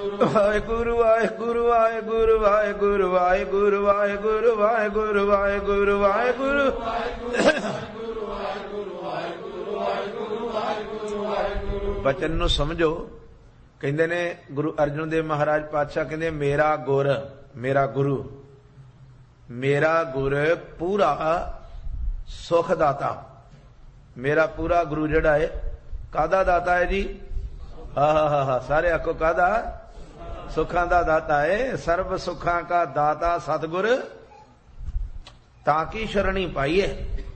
ਵਾਹਿਗੁਰੂ ਵਾਹਿਗੁਰੂ ਵਾਹਿਗੁਰੂ ਵਾਹਿਗੁਰੂ ਵਾਹਿਗੁਰੂ ਵਾਹਿਗੁਰੂ ਵਾਹਿਗੁਰੂ ਵਾਹਿਗੁਰੂ ਵਾਹਿਗੁਰੂ ਬਚਨ ਨੂੰ ਸਮਝੋ। ਕਹਿੰਦੇ ਨੇ ਗੁਰੂ ਅਰਜਨ ਦੇਵ ਮਹਾਰਾਜ ਪਾਤਸ਼ਾਹ ਕਹਿੰਦੇ ਮੇਰਾ ਗੁਰ ਮੇਰਾ ਗੁਰੂ ਮੇਰਾ ਗੁਰ ਪੂਰਾ ਸੁਖ ਦਾਤਾ। ਮੇਰਾ ਪੂਰਾ ਗੁਰੂ ਜਿਹੜਾ ਹੈ ਕਾਹਦਾ ਦਾਤਾ ਹੈ ਜੀ? ਹਾਂ ਸਾਰੇ ਆਖੋ ਕਾਹਦਾ? ਸੁੱਖਾਂ ਦਾ ਦਾਤਾ ਹੈ। ਸਰਬ ਸੁੱਖਾਂ ਕਾ ਦਾਤਾ ਸਤਿਗੁਰ ਤਾਂ ਕੀ ਸ਼ਰਣੀ ਪਾਈਏ।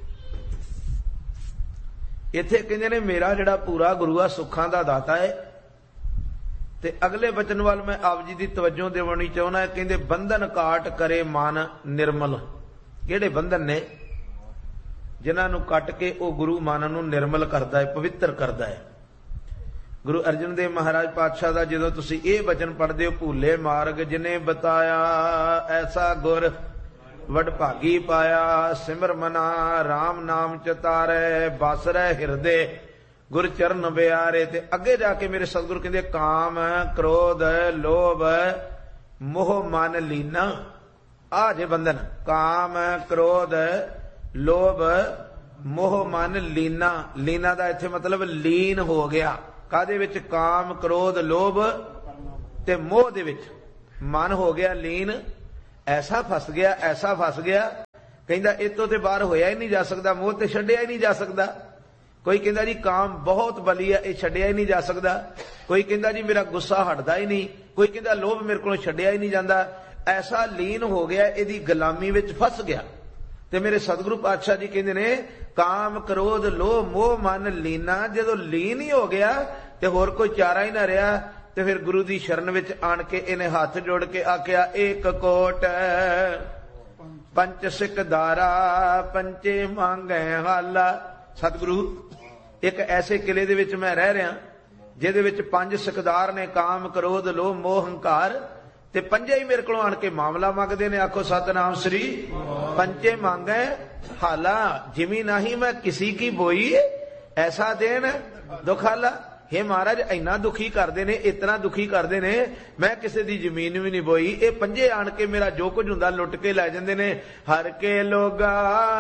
ਇੱਥੇ ਕਹਿੰਦੇ ਨੇ ਮੇਰਾ ਜਿਹੜਾ ਪੂਰਾ ਗੁਰੂ ਆ ਸੁੱਖਾਂ ਦਾ ਦਾਤਾ ਹੈ। ਤੇ ਅਗਲੇ ਬਚਨ ਵੱਲ ਮੈਂ ਆਪ ਜੀ ਦੀ ਤਵੱਜੋ ਦੇਵਣੀ ਚਾਹੁੰਦਾ। ਕਹਿੰਦੇ ਬੰਧਨ ਕਾਟ ਕਰੇ ਮਨ ਨਿਰਮਲ। ਕਿਹੜੇ ਬੰਧਨ ਨੇ? ਜਿਨ੍ਹਾਂ ਨੂੰ ਕੱਟ ਕੇ ਉਹ ਗੁਰੂ ਮਨ ਨੂੰ ਨਿਰਮਲ ਕਰਦਾ ਹੈ, ਪਵਿੱਤਰ ਕਰਦਾ ਹੈ। ਗੁਰੂ ਅਰਜਨ ਦੇਵ ਮਹਾਰਾਜ ਪਾਤਸ਼ਾਹ ਦਾ ਜਦੋਂ ਤੁਸੀਂ ਇਹ ਬਚਨ ਪੜ੍ਹਦੇ ਹੋ, ਭੂਲੇ ਮਾਰਗ ਜਿਨੇ ਬਤਾਇਆ ਐਸਾ ਗੁਰ ਵਡਭਾਗੀ ਪਾਇਆ। ਸਿਮਰ ਮਨਾ ਰਾਮ ਨਾਮ ਚਤਾਰੇ ਬਸ ਰਹਿ ਹਿਰਦੇ ਗੁਰ ਚਰਨ ਬਿਆਰੇ। ਤੇ ਅੱਗੇ ਜਾ ਕੇ ਮੇਰੇ ਸਤਿਗੁਰੂ ਕਹਿੰਦੇ ਕਾਮ ਕ੍ਰੋਧ ਲੋਭ ਮੋਹ ਮਨ ਲੀਨਾ। ਆ ਜੇ ਬੰਧਨ ਕਾਮ ਕ੍ਰੋਧ ਲੋਭ ਮੋਹ ਮਨ ਲੀਨਾ। ਲੀਨਾ ਦਾ ਇੱਥੇ ਮਤਲਬ ਲੀਨ ਹੋ ਗਿਆ। ਕਾਹਦੇ ਵਿੱਚ? ਕਾਮ ਕ੍ਰੋਧ ਲੋਭ ਤੇ ਮੋਹ ਦੇ ਵਿੱਚ ਮਨ ਹੋ ਗਿਆ ਲੀਨ। ਐਸਾ ਫਸ ਗਿਆ ਐਸਾ ਫਸ ਗਿਆ। ਕਹਿੰਦਾ ਇਹ ਤੋਂ ਤੇ ਬਾਹਰ ਹੋਇਆ ਹੀ ਨਹੀਂ ਜਾ ਸਕਦਾ। ਮੋਹ ਤੇ ਛੱਡਿਆ ਹੀ ਨਹੀਂ ਜਾ ਸਕਦਾ। ਕੋਈ ਕਹਿੰਦਾ ਜੀ ਕਾਮ ਬਹੁਤ ਬਲੀ ਹੈ, ਇਹ ਛੱਡਿਆ ਹੀ ਨਹੀਂ ਜਾ ਸਕਦਾ। ਕੋਈ ਕਹਿੰਦਾ ਜੀ ਮੇਰਾ ਗੁੱਸਾ ਹਟਦਾ ਹੀ ਨਹੀਂ। ਕੋਈ ਕਹਿੰਦਾ ਲੋਭ ਮੇਰੇ ਕੋਲੋਂ ਛੱਡਿਆ ਹੀ ਨਹੀਂ ਜਾਂਦਾ। ਐਸਾ ਲੀਨ ਹੋ ਗਿਆ, ਇਹਦੀ ਗੁਲਾਮੀ ਵਿੱਚ ਫਸ ਗਿਆ। ਤੇ ਮੇਰੇ ਸਤਿਗੁਰੂ ਪਾਤਸ਼ਾਹ ਜੀ ਕਹਿੰਦੇ ਨੇ ਕਾਮ ਕ੍ਰੋਧ ਲੋਭ ਮੋਹ ਮਨ ਲੀਨਾ। ਜਦੋਂ ਲੀਨ ਹੀ ਹੋ ਗਿਆ ਤੇ ਹੋਰ ਕੋਈ ਚਾਰਾ ਹੀ ਨਾ ਰਿਹਾ। ਤੇ ਫਿਰ ਗੁਰੂ ਦੀ ਸ਼ਰਨ ਵਿੱਚ ਆਣ ਕੇ ਇਹਨੇ ਹੱਥ ਜੋੜ ਕੇ ਆਖਿਆ ਏਕ ਕੋਟ ਪੰਚ ਸਿੱਖ ਦਾਰਾ ਪੰਚੇ ਮੰਗੈ ਹਾਲਾ। ਸਤਿਗੁਰੂ ਇੱਕ ਐਸੇ ਕਿਲੇ ਦੇ ਵਿੱਚ ਮੈਂ ਰਹਿ ਰਿਹਾ ਜਿਹਦੇ ਵਿੱਚ 5 ਸਿਕਦਾਰ ਨੇ, ਕਾਮ ਕ੍ਰੋਧ ਲੋਭ ਮੋਹ ਹੰਕਾਰ। ਤੇ ਪੰਜੇ ਹੀ ਮੇਰੇ ਕੋਲੋਂ ਆਣ ਕੇ ਮਾਮਲਾ ਮੰਗਦੇ ਨੇ। ਆਖੋ ਸਤਨਾਮ ਸ੍ਰੀ। ਪੰਚੇ ਮੰਗੈ ਹਾਲਾ ਜਿਮੀ ਨਹੀਂ ਮੈਂ ਕਿਸੇ ਕੀ ਬੋਈ ਐਸਾ ਦੇਣ ਦੁਖਾਲਾ। हे ਮਹਾਰਾਜ ਇੰਨਾ ਦੁਖੀ ਕਰਦੇ ਨੇ, ਇਤਨਾ ਦੁਖੀ ਕਰਦੇ ਨੇ, ਮੈਂ ਕਿਸੇ ਦੀ ਜ਼ਮੀਨ ਵੀ ਨਹੀਂ ਬੋਈ। ਇਹ ਪੰਜੇ ਆਣ ਕੇ ਮੇਰਾ ਜੋ ਕੁਝ ਹੁੰਦਾ ਲੁੱਟ ਕੇ ਲੈ ਜਾਂਦੇ ਨੇ। ਹਰ ਕੇ ਲੋਗਾ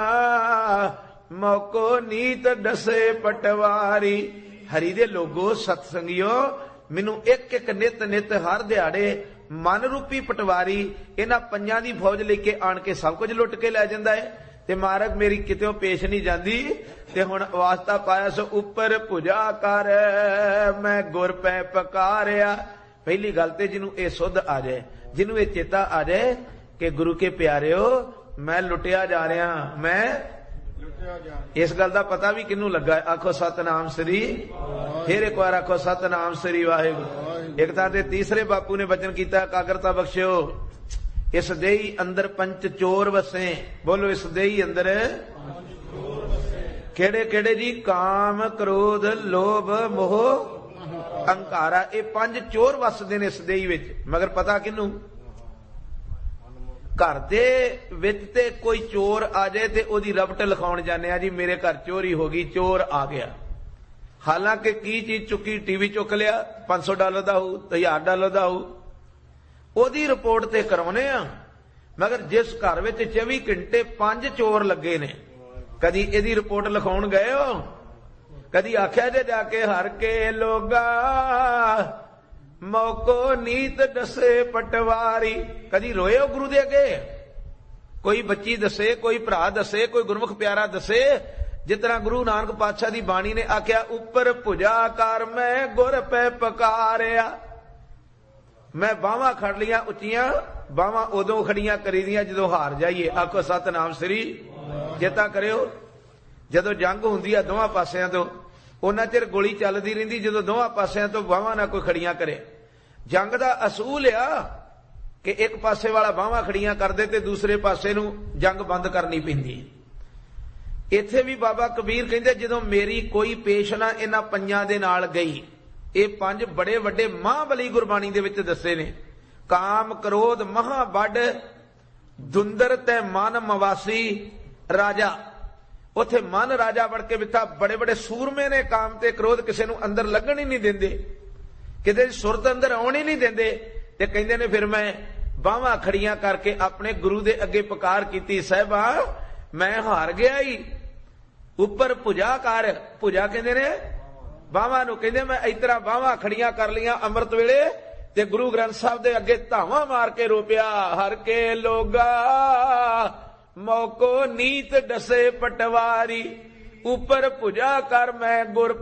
ਮੌਕੋ ਨੀਤ ਡਸੇ ਪਟਵਾਰੀ। ਹਰੀ ਦੇ ਲੋਗੋ ਸਤਸੰਗਿਓ ਮੈਨੂੰ ਇੱਕ ਇੱਕ ਨਿਤ ਹਰ ਦਿਹਾੜੇ ਮਨ ਰੂਪੀ ਪਟਵਾਰੀ ਇਹਨਾਂ ਪੰਜਾਂ ਦੀ ਫੌਜ ਲੈ ਕੇ ਆਣ ਕੇ ਸਭ ਕੁਝ ਲੁੱਟ ਕੇ ਲੈ ਜਾਂਦਾ ਹੈ। ਤੇ ਮਹਾਰਾਜ ਮੇਰੀ ਕਿਤੇੋਂ ਪੇਸ਼ ਨਹੀਂ ਜਾਂਦੀ। ਤੇ ਹੁਣ ਵਾਸਤਾ ਪਾਇਆ ਸੋ ਉੱਪਰ ਭੁਜਾ ਕਰ ਮੈਂ ਗੁਰ ਪੈ ਪਕਾਰਿਆ। ਪਹਿਲੀ ਗੱਲ ਤੇ ਜਿਹਨੂੰ ਇਹ ਸੁੱਧ ਆ ਜਾਏ, ਜਿਹਨੂੰ ਇਹ ਚੇਤਾ ਆ ਜਾਏ ਕਿ ਗੁਰੂ ਕੇ ਪਿਆਰਿਓ ਮੈਂ ਲੁੱਟਿਆ ਜਾ ਰਿਹਾ, ਮੈਂ ਇਸ ਗੱਲ ਦਾ ਪਤਾ ਵੀ ਕਿਹਨੂੰ ਲੱਗਾ? ਆਖੋ ਸਤਨਾਮ ਸ੍ਰੀ। ਫਿਰ ਇੱਕ ਵਾਰ ਆਖੋ ਸਤਨਾਮ ਸ੍ਰੀ ਵਾਹਿਗੁਰੂ। ਇੱਕ ਤਾਂ ਤੇ ਤੀਸਰੇ ਬਾਪੂ ਨੇ ਬਚਨ ਕੀਤਾ ਇਕਾਗਰਤਾ ਬਖਸ਼ਿਓ। ਇਸ ਦੇਹੀ ਅੰਦਰ ਪੰਚ ਚੋਰ ਵਸੇ। ਬੋਲੋ ਇਸ ਦੇਹੀ ਅੰਦਰ ਕਿਹੜੇ ਕਿਹੜੇ ਜੀ? ਕਾਮ ਕ੍ਰੋਧ ਲੋਭ ਮੋਹ ਅਹੰਕਾਰਾ। ਇਹ 5 ਚੋਰ ਵਸਦੇ ਨੇ ਇਸ ਦੇਹੀ ਵਿੱਚ। ਮਗਰ ਪਤਾ ਕਿਹਨੂੰ? ਘਰ ਦੇ ਵਿੱਚ ਤੇ ਕੋਈ ਚੋਰ ਆ ਜਾਏ ਤੇ ਉਹਦੀ ਰਬਟ ਲਿਖਾਉਣ ਜਾਂਦੇ ਆ ਜੀ ਮੇਰੇ ਘਰ ਚੋਰੀ ਹੋ ਗਈ, ਚੋਰ ਆ ਗਿਆ। ਹਾਲਾਂਕਿ ਕੀ ਚੀਜ਼ ਚੁੱਕੀ? ਟੀਵੀ ਚੁੱਕ ਲਿਆ, $500 ਦਾ ਹੋਊ, $1000 ਦਾ ਹੋਊ, ਉਹਦੀ ਰਿਪੋਰਟ ਤੇ ਕਰਾਉਨੇ ਆ। ਮਗਰ ਜਿਸ ਘਰ ਵਿੱਚ 24 ਘੰਟੇ 5 ਚੋਰ ਲੱਗੇ ਨੇ, ਕਦੀ ਇਹਦੀ ਰਿਪੋਰਟ ਲਿਖਾਉਣ ਗਏ ਹੋ? ਕਦੀ ਆਖਿਆ ਜੇ ਜਾ ਕੇ ਹਰ ਕੇ ਲੋਗਾ ਮੌਕੋ ਨੀਤ ਦਸੇ ਪਟਵਾਰੀ? ਕਦੀ ਰੋਏ ਹੋ ਗੁਰੂ ਦੇ ਅੱਗੇ? ਕੋਈ ਬੱਚੀ ਦੱਸੇ, ਕੋਈ ਭਰਾ ਦੱਸੇ, ਕੋਈ ਗੁਰਮੁਖ ਪਿਆਰਾ ਦੱਸੇ? ਜਿਸ ਤਰ੍ਹਾਂ ਗੁਰੂ ਨਾਨਕ ਪਾਤਸ਼ਾਹ ਦੀ ਬਾਣੀ ਨੇ ਆਖਿਆ ਉੱਪਰ ਭੁਜਾ ਕਰ ਮੈਂ ਗੁਰ ਪੈ ਪਕਾਰਿਆ। ਮੈਂ ਬਾਹਾਂ ਖੜ ਲੀਆਂ ਉੱਚੀਆਂ। ਬਾਹਾਂ ਉਦੋਂ ਖੜੀਆਂ ਕਰੀਦੀਆਂ ਜਦੋਂ ਹਾਰ ਜਾਈਏ। ਆਖੋ ਸਤਨਾਮ ਸ੍ਰੀ। ਚੇਤਾ ਕਰਿਓ ਜਦੋਂ ਜੰਗ ਹੁੰਦੀ ਆ ਦੋਵਾਂ ਪਾਸਿਆਂ ਤੋਂ, ਉਹਨਾਂ ਚਿਰ ਗੋਲੀ ਚੱਲਦੀ ਰਹਿੰਦੀ ਜਦੋਂ ਦੋਵਾਂ ਪਾਸਿਆਂ ਤੋਂ ਬਾਹਾਂ ਨਾ ਕੋਈ ਖੜੀਆਂ ਕਰੇ। ਜੰਗ ਦਾ ਅਸੂਲ ਆ ਕਿ ਇੱਕ ਪਾਸੇ ਵਾਲਾ ਬਾਹਾਂ ਖੜੀਆਂ ਕਰਦੇ ਤੇ ਦੂਸਰੇ ਪਾਸੇ ਨੂੰ ਜੰਗ ਬੰਦ ਕਰਨੀ ਪੈਂਦੀ। ਇੱਥੇ ਵੀ ਬਾਬਾ ਕਬੀਰ ਕਹਿੰਦੇ ਜਦੋਂ ਮੇਰੀ ਕੋਈ ਪੇਸ਼ ਨਾ ਇਹਨਾਂ ਪੰਜਾਂ ਦੇ ਨਾਲ ਗਈ। ਇਹ 5 ਬੜੇ ਵੱਡੇ ਮਹਾਬਲੀ ਗੁਰਬਾਣੀ ਦੇ ਵਿੱਚ ਦੱਸੇ ਨੇ। ਕਾਮ ਕ੍ਰੋਧ ਮਹਾ ਵੱਡ ਧੁੰਦਰ ਤੇ ਮਨ ਮਵਾਸੀ ਰਾਜਾ। ਉੱਥੇ ਮਨ ਰਾਜਾ ਬਣ ਕੇ ਬਿਠਾ। ਬੜੇ ਬੜੇ ਸੂਰਮੇ ਨੇ ਕਾਮ ਤੇ ਕ੍ਰੋਧ ਕਿਸੇ ਨੂੰ ਅੰਦਰ ਲੱਗਣ ਹੀ ਨਹੀਂ ਦਿੰਦੇ। ਕਿਤੇ ਸੁਰਤ ਅੰਦਰ ਆਉਣ ਹੀ ਨਹੀਂ ਦਿੰਦੇ। ਤੇ ਕਹਿੰਦੇ ਨੇ ਫਿਰ ਮੈਂ ਬਾਹਾਂ ਖੜੀਆਂ ਕਰਕੇ ਆਪਣੇ ਗੁਰੂ ਦੇ ਅੱਗੇ ਪੁਕਾਰ ਕੀਤੀ, ਸਾਹਿਬਾ ਮੈਂ ਹਾਰ ਗਿਆ ਹੀ, ਉੱਪਰ ਭੁਜਾ ਕਰ। ਭੁਜਾ ਕਹਿੰਦੇ ਨੇ ਬਾਹਾਂ ਨੂੰ, ਕਹਿੰਦੇ ਮੈਂ ਇਸ ਤਰ੍ਹਾਂ ਬਾਹਾਂ ਖੜੀਆਂ ਕਰ ਲੀਆਂ ਅੰਮ੍ਰਿਤ ਵੇਲੇ ਤੇ ਗੁਰੂ ਗ੍ਰੰਥ ਸਾਹਿਬ ਦੇ ਅੱਗੇ ਧਾਵਾਂ ਮਾਰ ਕੇ ਰੋਪਿਆ, ਹਰ ਕੇ ਲੋਗਾ ਮੌਕੋ ਨੀਤ ਡਸੇ ਪਟਵਾਰੀ, ਉੱਪਰ ਭੁਜਾ ਕਰ ਮੈਂ ਗੁਰ